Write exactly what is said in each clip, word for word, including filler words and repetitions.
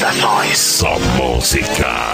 Estações, só música.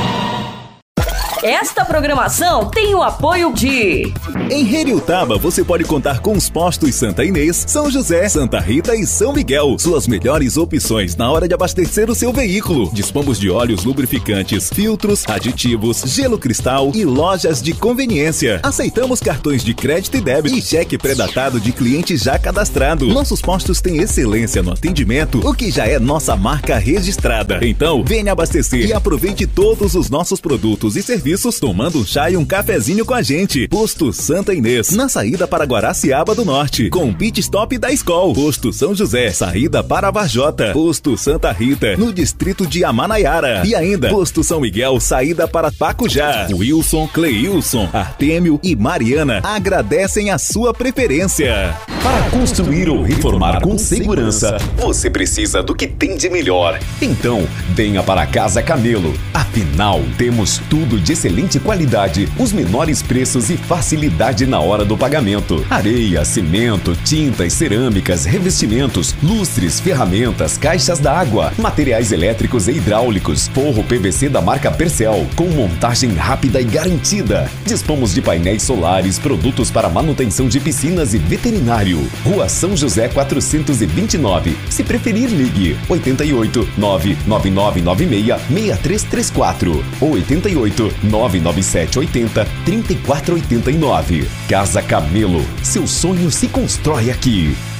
Esta programação tem o apoio de... Em Heriutaba você pode contar com os postos Santa Inês, São José, Santa Rita e São Miguel. Suas melhores opções na hora de abastecer o seu veículo. Dispomos de óleos lubrificantes, filtros, aditivos, gelo cristal e lojas de conveniência. Aceitamos cartões de crédito e débito e cheque pré-datado de cliente já cadastrado. Nossos postos têm excelência no atendimento, o que já é nossa marca registrada. Então, venha abastecer e aproveite todos os nossos produtos e serviços tomando um chá e um cafezinho com a gente. Posto Santa Inês, na saída para Guaraciaba do Norte, com pit stop da Skol. Posto São José, saída para Varjota. Posto Santa Rita, no distrito de Amanaiara. E ainda, Posto São Miguel, saída para Pacujá. Wilson, Cleilson, Artêmio e Mariana agradecem a sua preferência. Para construir ou reformar com segurança, você precisa do que tem de melhor. Então, venha para a Casa Camelo. Afinal, temos tudo de excelente qualidade, os menores preços e facilidade na hora do pagamento. Areia, cimento, tintas, cerâmicas, revestimentos, lustres, ferramentas, caixas d'água, materiais elétricos e hidráulicos, forro P V C da marca Percel, com montagem rápida e garantida. Dispomos de painéis solares, produtos para manutenção de piscinas e veterinário. Rua São José quatrocentos e vinte e nove. Se preferir, ligue oito oito nove nove nove nove seis seis três três quatro ou oito oito nove nove sete oito zero três quatro oito nove. Casa Camelo, seu sonho se constrói aqui.